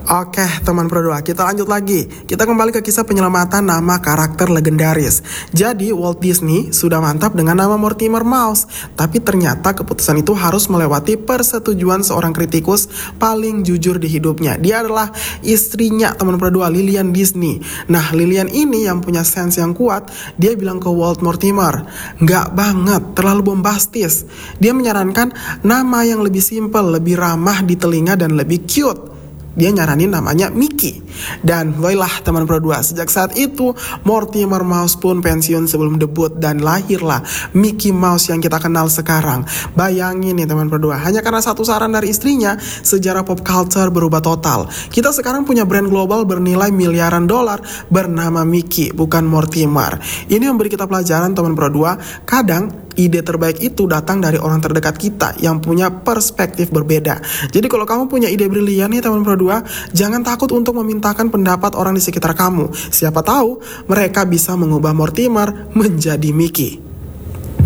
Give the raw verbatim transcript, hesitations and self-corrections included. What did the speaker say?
Oke teman Pro dua, kita lanjut lagi. Kita kembali ke kisah penyelamatan nama karakter legendaris. Jadi Walt Disney sudah mantap dengan nama Mortimer Mouse, tapi ternyata keputusan itu harus melewati persetujuan seorang kritikus paling jujur di hidupnya. Dia adalah istrinya teman Pro dua, Lillian Disney. Nah Lillian ini yang punya sense yang kuat. Dia bilang ke Walt Mortimer, nggak banget, terlalu bombastis. Dia menyarankan nama yang lebih simpel, lebih ramah di telinga dan lebih cute. Dia nyaranin namanya Mickey. Dan voilah teman Pro dua, sejak saat itu Mortimer Mouse pun pensiun sebelum debut dan lahirlah Mickey Mouse yang kita kenal sekarang. Bayangin nih teman Pro dua, hanya karena satu saran dari istrinya, sejarah pop culture berubah total. Kita sekarang punya brand global bernilai miliaran dolar bernama Mickey, bukan Mortimer. Ini memberi kita pelajaran teman Pro dua, kadang ide terbaik itu datang dari orang terdekat kita yang punya perspektif berbeda. Jadi kalau kamu punya ide brilian nih teman Pro dua, jangan takut untuk memintakan pendapat orang di sekitar kamu. Siapa tahu mereka bisa mengubah Mortimer menjadi Mickey.